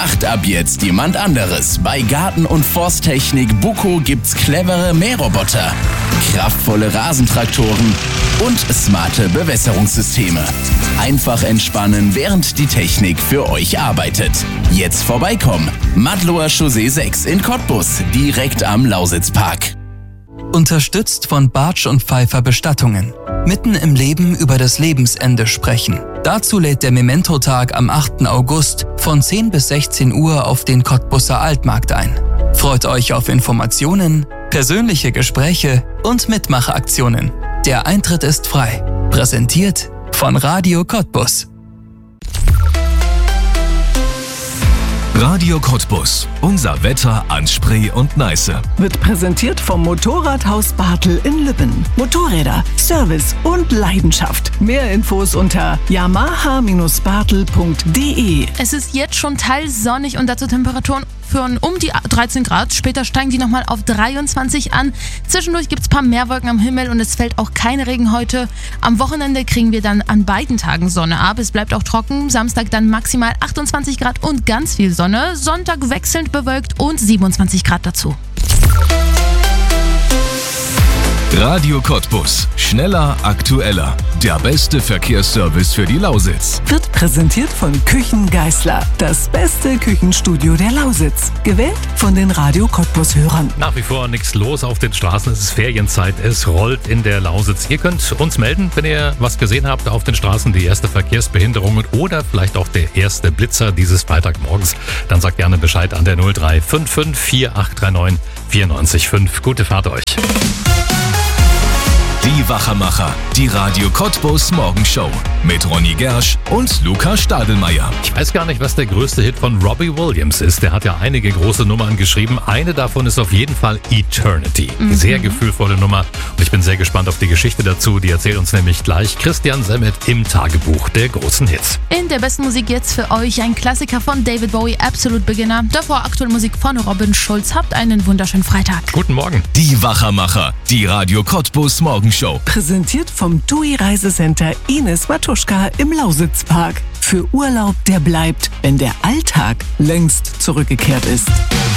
macht ab jetzt jemand anderes. Bei Garten- und Forsttechnik Buco gibt's clevere Mähroboter, kraftvolle Rasentraktoren und smarte Bewässerungssysteme. Einfach entspannen, während die Technik für euch arbeitet. Jetzt vorbeikommen. Madloer Chaussee 6 in Cottbus, direkt am Lausitzpark. Unterstützt von Bartsch und Pfeiffer Bestattungen. Mitten im Leben über das Lebensende sprechen. Dazu lädt der Memento-Tag am 8. August von 10 bis 16 Uhr auf den Cottbuser Altmarkt ein. Freut euch auf Informationen, persönliche Gespräche und Mitmachaktionen. Der Eintritt ist frei. Präsentiert von Radio Cottbus. Radio Cottbus. Unser Wetter an Spree und Neiße. Wird präsentiert vom Motorradhaus Bartel in Lübben. Motorräder, Service und Leidenschaft. Mehr Infos unter yamaha-bartel.de. Es ist jetzt schon teils sonnig und dazu Temperaturen von um die 13 Grad. Später steigen die nochmal auf 23 an. Zwischendurch gibt es ein paar mehr Wolken am Himmel und es fällt auch kein Regen heute. Am Wochenende kriegen wir dann an beiden Tagen Sonne ab. Es bleibt auch trocken. Samstag dann maximal 28 Grad und ganz viel Sonne. Sonntag wechselnd bewölkt und 27 Grad dazu. Radio Cottbus. Schneller, aktueller. Der beste Verkehrsservice für die Lausitz. Wird präsentiert von Küchen Geisler. Das beste Küchenstudio der Lausitz. Gewählt von den Radio Cottbus-Hörern. Nach wie vor nichts los auf den Straßen. Es ist Ferienzeit. Es rollt in der Lausitz. Ihr könnt uns melden, wenn ihr was gesehen habt auf den Straßen. Die erste Verkehrsbehinderung oder vielleicht auch der erste Blitzer dieses Freitagmorgens. Dann sagt gerne Bescheid an der 0355 4839 94.5. Gute Fahrt euch. Die Wachermacher, die Radio Cottbus Morgenshow mit Ronny Gersch und Luca Stadelmeier. Ich weiß gar nicht, was der größte Hit von Robbie Williams ist. Der hat ja einige große Nummern geschrieben. Eine davon ist auf jeden Fall Eternity. Sehr gefühlvolle Nummer. Und ich bin sehr gespannt auf die Geschichte dazu. Die erzählt uns nämlich gleich Christian Semmet im Tagebuch der großen Hits. In der besten Musik jetzt für euch ein Klassiker von David Bowie, Absolute Beginner. Davor aktuelle Musik von Robin Schulz. Habt einen wunderschönen Freitag. Guten Morgen. Die Wachermacher, die Radio Cottbus Morgenshow. Präsentiert vom TUI Reisecenter Ines Matuschka im Lausitzpark. Für Urlaub, der bleibt, wenn der Alltag längst zurückgekehrt ist.